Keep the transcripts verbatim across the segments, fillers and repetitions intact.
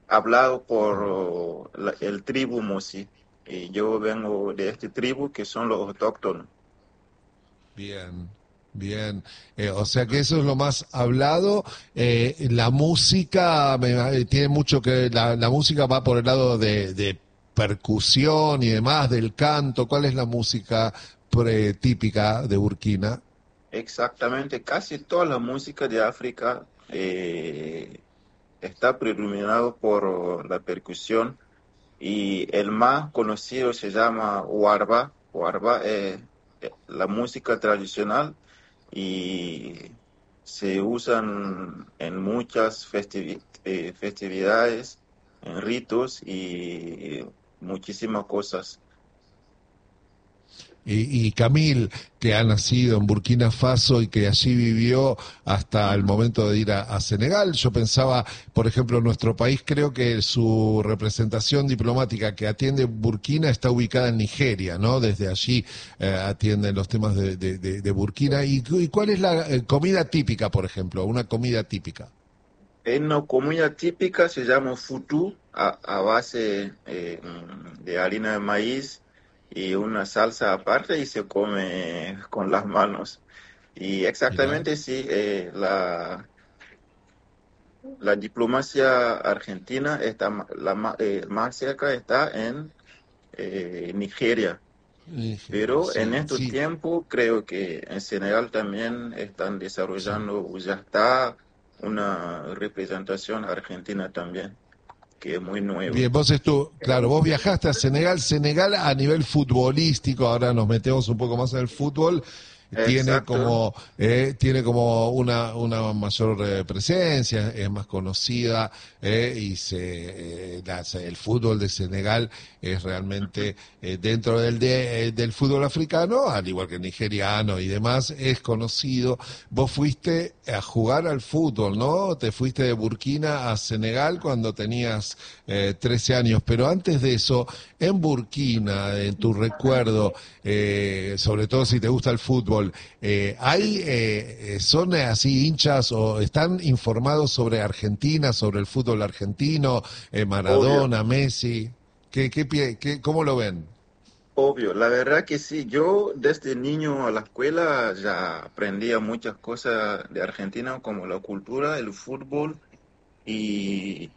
hablado por la- el tribu Musi. Y yo vengo de este tribu que son los autóctonos. Bien, bien. Eh, o sea que eso es lo más hablado. Eh, la música me- eh, tiene mucho que... La, la música va por el lado de, de percusión y demás, del canto. ¿Cuál es la música pre- típica de Burkina? Exactamente, casi toda la música de África eh, está predominado por la percusión y el más conocido se llama Warba. Warba es eh, la música tradicional y se usan en muchas festivi- eh, festividades, en ritos y muchísimas cosas. Y, y Camil, que ha nacido en Burkina Faso y que allí vivió hasta el Ujú. momento de ir a, a Senegal. Yo pensaba, por ejemplo, en nuestro país, creo que su representación diplomática que atiende Burkina está ubicada en Nigeria, ¿no? Desde allí eh, atienden los temas de, de, de, de Burkina. ¿Y, ¿Y cuál es la eh, comida típica, por ejemplo? Una comida típica. En una comida típica se llama futu, a, a base eh, mm, de harina de maíz y una salsa aparte y se come con las manos. Y Mirá. exactamente sí, eh, la, la diplomacia argentina está ma- la, ma- eh, más cerca está en eh, Nigeria, Nigeria, pero en sí, estos sí. tiempos creo que en Senegal también están Sí. desarrollando, o ya está una representación argentina también, que es muy nuevo. Bien, vos estu claro, vos viajaste a Senegal. Senegal a nivel futbolístico, ahora nos metemos un poco más en el fútbol, tiene Exacto. como eh, tiene como una una mayor eh, presencia, es más conocida eh, y se eh, la- el fútbol de Senegal es realmente eh, dentro del de- eh, del fútbol africano, al igual que el nigeriano y demás, es conocido. Vos fuiste a jugar al fútbol, ¿no? Te fuiste de Burkina a Senegal cuando tenías eh, trece años, pero antes de eso, en Burkina, en tu recuerdo, eh, sobre todo si te gusta el fútbol, eh, ¿hay, Sí, eh, eh, son así hinchas o están informados sobre Argentina, sobre el fútbol argentino, eh, obvio, Maradona, Messi? ¿Qué, qué, pie- qué- ¿Cómo lo ven? obvio. La verdad que sí, yo desde niño a la escuela ya aprendía muchas cosas de Argentina, como la cultura, el fútbol y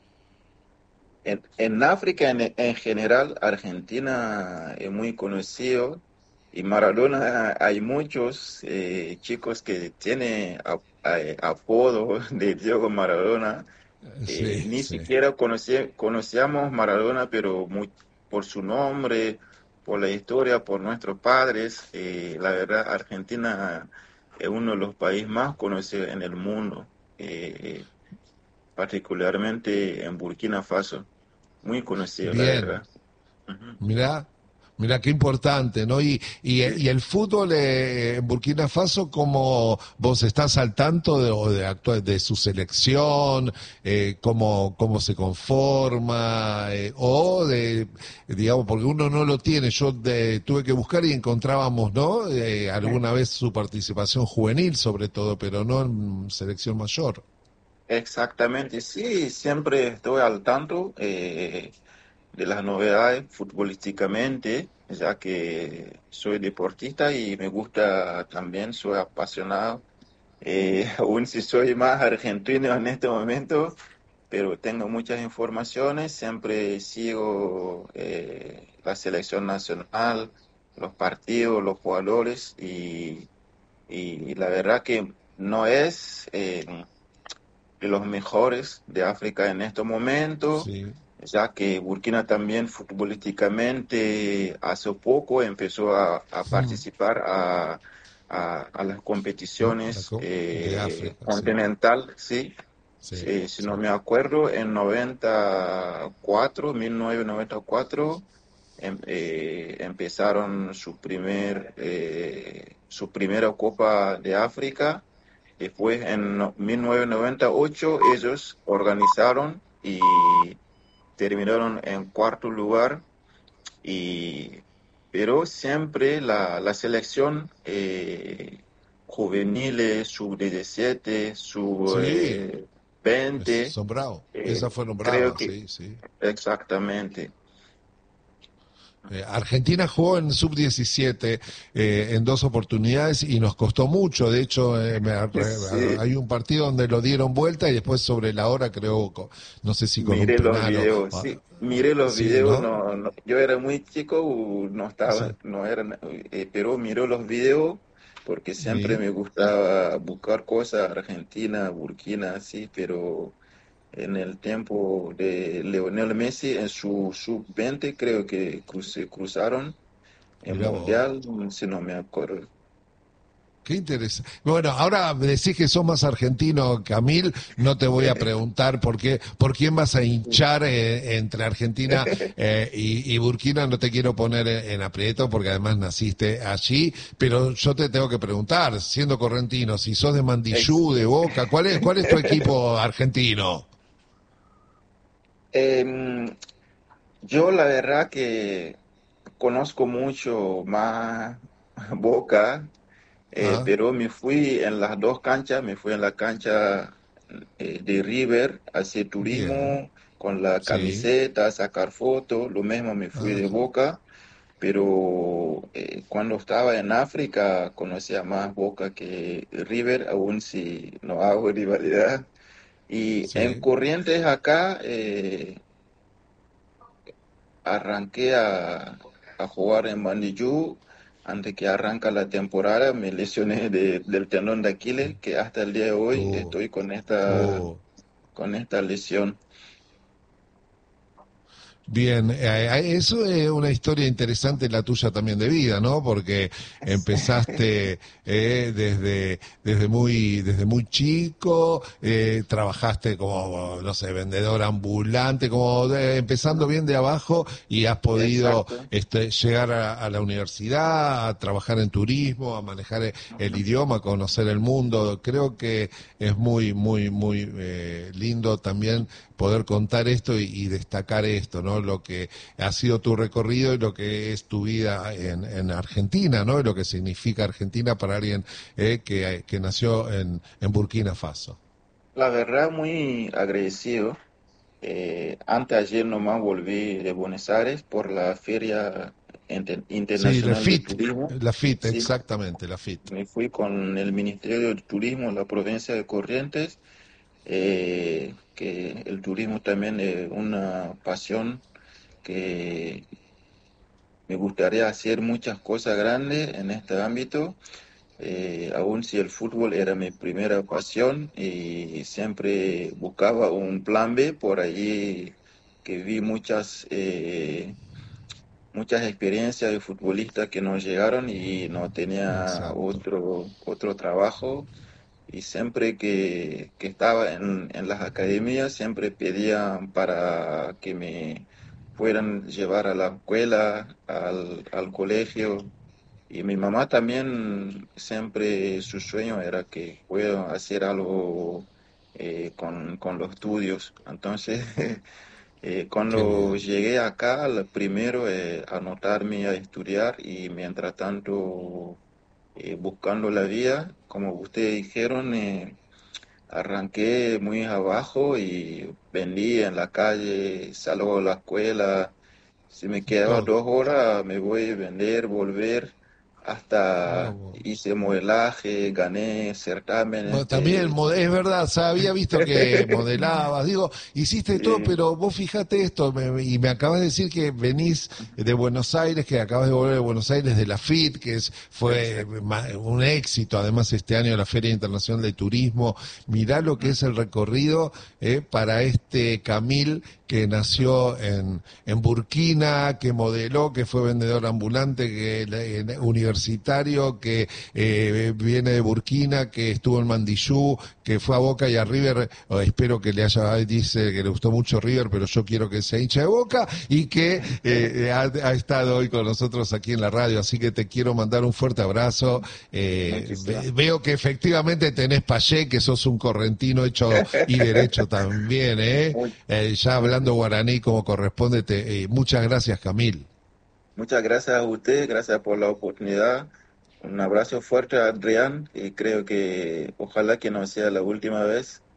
en, en África en, en general, Argentina es muy conocido y Maradona, hay muchos eh, chicos que tienen a- a- apodo de Diego Maradona. Eh, Sí, ni sí. siquiera conocí- conocíamos Maradona, pero muy, por su nombre, por la historia, por nuestros padres. Eh, la verdad, Argentina es uno de los países más conocidos en el mundo, eh, particularmente en Burkina Faso. Muy conocido, la Bien. verdad. Ujú. Mirá, mirá qué importante, ¿no? Y, y, Sí. y el fútbol eh, en Burkina Faso, ¿cómo vos estás al tanto de, o de, actua- de su selección, eh, cómo, cómo se conforma, eh, o de, digamos, porque uno no lo tiene, yo de- tuve que buscar y encontrábamos, ¿no? Eh, alguna vez su participación juvenil sobre todo, pero no en selección mayor. Exactamente, sí, siempre estoy al tanto eh, de las novedades futbolísticamente, ya que soy deportista y me gusta también, soy apasionado, eh, aún si soy más argentino en este momento, pero tengo muchas informaciones, siempre sigo eh, la selección nacional, los partidos, los jugadores y, y la verdad que no es... eh, de los mejores de África en este momento, Sí, ya que Burkina también futbolísticamente hace poco empezó a, a participar a, a- a las la competiciones co- de eh, África, sí, continental, ¿sí? sí, Sí, si sí. no me acuerdo, en noventa y cuatro, mil novecientos noventa y cuatro, em- eh, empezaron su primer, eh, su primera Copa de África. Después, en no- mil novecientos noventa y ocho, ellos organizaron y terminaron en cuarto lugar, y, pero siempre la, la selección eh, juveniles, sub diecisiete, sub Sí, eh, veinte, Son bravos. eh, Esas fueron creo bravas, que sí, sí. exactamente. Eh, Argentina jugó en sub diecisiete eh, en dos oportunidades y nos costó mucho. De hecho, eh, me, Sí, hay un partido donde lo dieron vuelta y después sobre la hora, creo, no sé si con un miré los penal o... videos, o- sí, miré los sí, videos, ¿no? no, no, yo era muy chico, uh, no Sí. estaba, no era, eh, pero miré los videos porque siempre Sí. me gustaba buscar cosas Argentina, Burkina, así, pero en el tiempo de Lionel Messi, en su sub veinte creo que cruce- cruzaron en Mirá vos. Mundial, si no me acuerdo. Qué interesante. Bueno, ahora me decís que sos más argentino, Camil. No te voy a preguntar por qué, por quién vas a hinchar eh, entre Argentina eh, y, y Burkina. No te quiero poner en, en aprieto porque además naciste allí. Pero yo te tengo que preguntar, siendo correntino, si sos de Ex- Mandillú, de Boca, ¿cuál es, cuál es tu equipo argentino? Em, yo la verdad que conozco mucho más Boca, eh, ¿Ah? pero me fui en las dos canchas, me fui en la cancha eh, de River, a hacer Bien, turismo con la sí. camiseta, sacar fotos, lo mismo me fui de Ajá. Boca, pero eh, cuando estaba en África conocía más Boca que River, aún si no hago rivalidad. Y en Sí. Corrientes acá eh, arranqué a, a jugar en Mandiyú. Antes que arranca la temporada me lesioné de- del tendón de Aquiles, que hasta el día de hoy Oh, estoy con esta, oh. con esta lesión. Bien, eh, eso es una historia interesante la tuya también de vida, ¿no? Porque empezaste eh, desde, desde muy, desde muy chico, eh, trabajaste como, no sé, vendedor ambulante, como de- empezando bien de abajo y has podido Exacto. este, llegar a, a la universidad, a trabajar en turismo, a manejar el, el Ujú. idioma, a conocer el mundo. Creo que es muy, muy, muy eh, lindo también poder contar esto y, y destacar esto, ¿no? Lo que ha sido tu recorrido y lo que es tu vida en, en Argentina, ¿no? Y lo que significa Argentina para alguien eh, que, que nació en, en Burkina Faso. La verdad, muy agradecido. Eh, antes ayer nomás volví de Buenos Aires por la Feria Inter- Sí, la Internacional de FIT, Turismo. la FIT, Sí, exactamente, la FIT. me fui con el Ministerio de Turismo de la provincia de Corrientes, eh, que el turismo también es una pasión que me gustaría hacer muchas cosas grandes en este ámbito, eh, aun si el fútbol era mi primera pasión y siempre buscaba un plan B por allí que vi muchas, eh, muchas experiencias de futbolistas que nos llegaron y no tenía Exacto. otro, otro trabajo. Y siempre que, que estaba en, en las academias, siempre pedían para que me fueran llevar a la escuela, al, al colegio. Y mi mamá también, siempre su sueño era que pueda hacer algo eh, con, con los estudios. Entonces, eh, Qué cuando bien. llegué acá, lo primero es anotarme a estudiar y mientras tanto eh, buscando la vida, como ustedes dijeron, eh, arranqué muy abajo y vendí en la calle, salgo de la escuela, si me quedaba Todo. dos horas me voy a vender, volver, Mirá hasta vos. hice modelaje, gané Bueno, certámenes también de... mo- es verdad, o sea, había visto que modelabas, digo, hiciste todo, Sí, pero vos fijate esto, me- y me acabas de decir que venís de Buenos Aires, que acabas de volver de Buenos Aires de la FIT, que es, fue exacto. ma- un éxito, además este año la Feria Internacional de Turismo. Mirá lo que es el recorrido eh, para este Camil que nació en, en Burkina, que modeló, que fue vendedor ambulante, que eh, universitario, que eh, viene de Burkina, que estuvo en Mandillú, que fue a Boca y a River, o espero que le haya, dice que le gustó mucho River, pero yo quiero que sea hincha de Boca, y que eh, ha, ha estado hoy con nosotros aquí en la radio, así que te quiero mandar un fuerte abrazo. Eh, Muchísimas. ve- veo que efectivamente tenés payé, que sos un correntino hecho y derecho también, ¿eh? Muy- Eh, ya hablando muchísimas. guaraní como corresponde, te, eh, muchas gracias, Camil. Muchas gracias a usted, gracias por la oportunidad. Un abrazo fuerte a Adrián y creo que ojalá que no sea la última vez.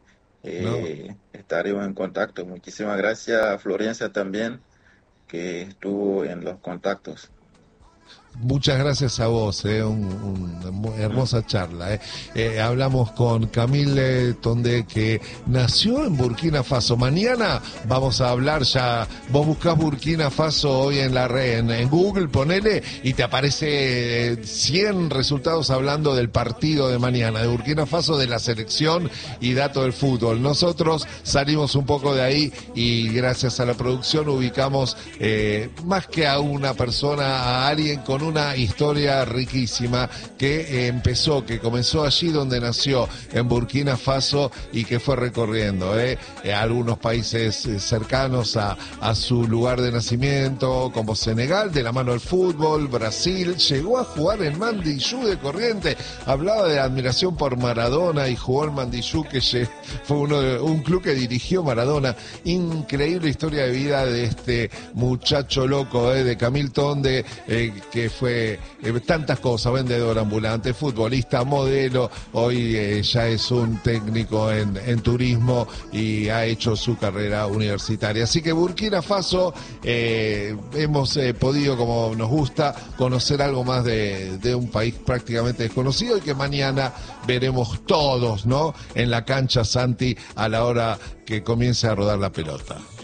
¿no? eh, estaremos en contacto. Muchísimas gracias a Florencia también, que estuvo en los contactos. Muchas gracias a vos, eh, un, un- una Mm. hermosa charla. Eh. Eh, hablamos con Camille Tonde, que nació en Burkina Faso. Mañana vamos a hablar ya, vos buscás Burkina Faso hoy en la red, en, en Google, ponele, y te aparece eh, cien resultados hablando del partido de mañana, de Burkina Faso, de la selección y datos del fútbol. Nosotros salimos un poco de ahí y gracias a la producción ubicamos eh, más que a una persona, a alguien con una historia riquísima que eh, empezó, que comenzó allí donde nació, en Burkina Faso, y que fue recorriendo eh, eh, algunos países eh, cercanos a, a su lugar de nacimiento, como Senegal, de la mano del fútbol, Brasil, llegó a jugar en Mandiyú de Corrientes, hablaba de admiración por Maradona y jugó en Mandiyú, que fue uno de, un club que dirigió Maradona. Increíble historia de vida de este muchacho loco, eh, de Camille Tonde, eh, que fue eh, tantas cosas: vendedor ambulante, futbolista, modelo, hoy eh, ya es un técnico en, en turismo y ha hecho su carrera universitaria. Así que Burkina Faso, eh, hemos eh, podido, como nos gusta, conocer algo más de, de un país prácticamente desconocido, y que mañana veremos todos, ¿no?, en la cancha, Santi, a la hora que comience a rodar la pelota.